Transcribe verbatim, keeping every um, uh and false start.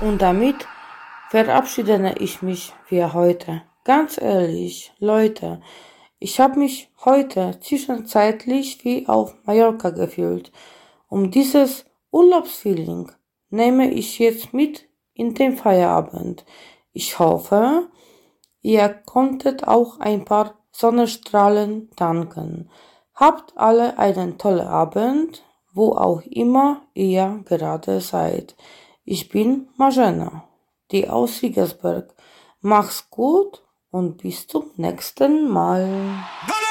Und damit verabschiede ich mich für heute. Ganz ehrlich, Leute, ich habe mich heute zwischenzeitlich wie auf Mallorca gefühlt. Um dieses Urlaubsfeeling nehme ich jetzt mit in den Feierabend. Ich hoffe, ihr konntet auch ein paar Sonnenstrahlen tanken. Habt alle einen tollen Abend, wo auch immer ihr gerade seid. Ich bin Marzena, die aus Siegersberg. Mach's gut und bis zum nächsten Mal.